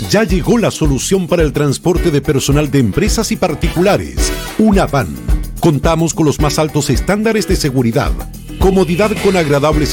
Ya llegó la solución para el transporte de personal de empresas y particulares. Una van. Contamos con los más altos estándares de seguridad, comodidad con agradables